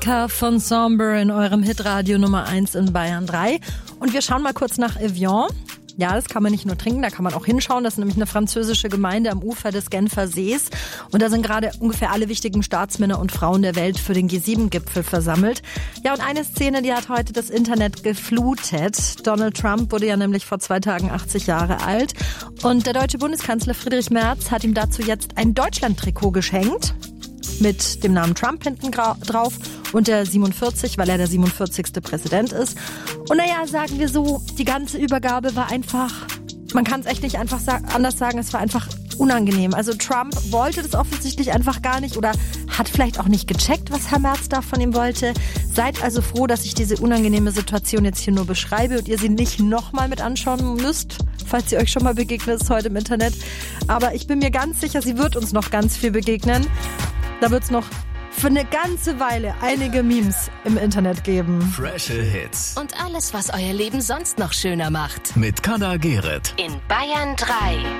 Vodka von Sombre in eurem Hitradio Nummer 1 in Bayern 3. Und wir schauen mal kurz nach Evian. Ja, das kann man nicht nur trinken, da kann man auch hinschauen. Das ist nämlich eine französische Gemeinde am Ufer des Genfer Sees. Und da sind gerade ungefähr alle wichtigen Staatsmänner und Frauen der Welt für den G7-Gipfel versammelt. Ja, und eine Szene, die hat heute das Internet geflutet. Donald Trump wurde ja nämlich vor 2 Tagen 80 Jahre alt. Und der deutsche Bundeskanzler Friedrich Merz hat ihm dazu jetzt ein Deutschland-Trikot geschenkt. Mit dem Namen Trump hinten drauf und der 47, weil er der 47. Präsident ist. Und naja, sagen wir so, die ganze Übergabe war einfach, man kann es echt nicht einfach anders sagen, es war einfach unangenehm. Also Trump wollte das offensichtlich einfach gar nicht oder hat vielleicht auch nicht gecheckt, was Herr Merz da von ihm wollte. Seid also froh, dass ich diese unangenehme Situation jetzt hier nur beschreibe und ihr sie nicht nochmal mit anschauen müsst, falls sie euch schon mal begegnet ist heute im Internet. Aber ich bin mir ganz sicher, sie wird uns noch ganz viel begegnen. Da wird es noch für eine ganze Weile einige Memes im Internet geben. Freshe Hits. Und alles, was euer Leben sonst noch schöner macht. Mit Kada Gerrit. In Bayern 3.